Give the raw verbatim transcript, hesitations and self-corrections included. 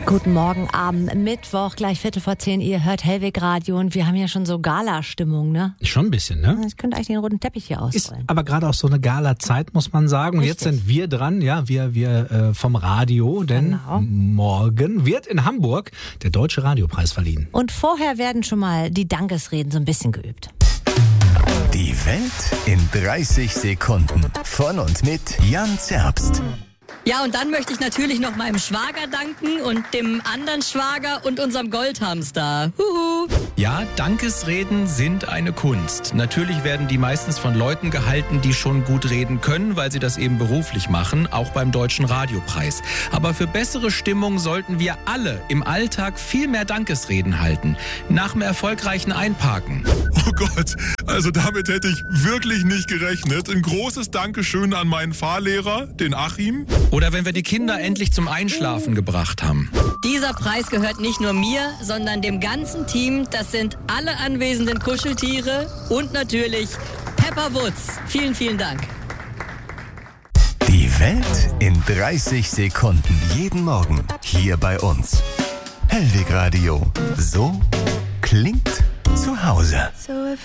Guten Morgen, Abend, Mittwoch, gleich Viertel vor zehn. Ihr hört Hellweg Radio und wir haben ja schon so Gala-Stimmung, ne? Schon ein bisschen, ne? Ich könnte eigentlich den roten Teppich hier ausrollen. Ist aber gerade auch so eine Gala-Zeit, muss man sagen. Und Richtig. Jetzt sind wir dran, ja, wir, wir äh, vom Radio, denn Genau. morgen wird in Hamburg der Deutsche Radiopreis verliehen. Und vorher werden schon mal die Dankesreden so ein bisschen geübt. Die Welt in dreißig Sekunden. Von und mit Jan Zerbst. Ja, und dann möchte ich natürlich noch meinem Schwager danken und dem anderen Schwager und unserem Goldhamster. Huhu. Ja, Dankesreden sind eine Kunst. Natürlich werden die meistens von Leuten gehalten, die schon gut reden können, weil sie das eben beruflich machen, auch beim Deutschen Radiopreis. Aber für bessere Stimmung sollten wir alle im Alltag viel mehr Dankesreden halten. Nach dem erfolgreichen Einparken. Oh Gott, also damit hätte ich wirklich nicht gerechnet. Ein großes Dankeschön an meinen Fahrlehrer, den Achim. Oder wenn wir die Kinder endlich zum Einschlafen gebracht haben. Dieser Preis gehört nicht nur mir, sondern dem ganzen Team. Das sind alle anwesenden Kuscheltiere und natürlich Pepper Woods. Vielen, vielen Dank. Die Welt in dreißig Sekunden. Jeden Morgen hier bei uns. Hellweg Radio. So klingt zu Hause. So if